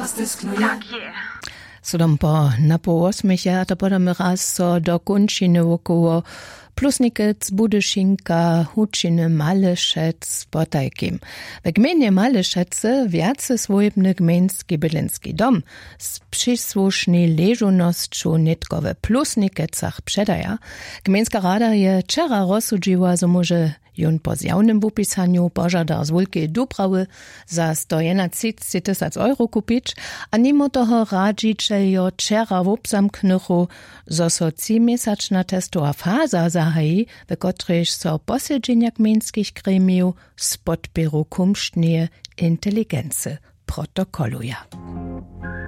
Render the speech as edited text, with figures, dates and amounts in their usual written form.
So tam na po 8 to potem raz so do kończyny wokoło Plusnikec, Budyszinka, Hučiny, Malešec, Potajkim. W gminie Malešece wiace swojebny gminski bydlenski dom z przysłusznej leżonością nitko we Plusnikecach przedaja. Gminska rada je wczera rozsudziła, że może jon po zjawnym wupisaniu pożada z wielkiej doprawy za 131 000 euro kupić, a mimo toho radzičeljo wczera wopzamknychu, zo so 3-mesaczna testowa faza zahaji, w której so posiedzenia gminskich gremiów z podpieru kumsztnie inteligency protokoluje.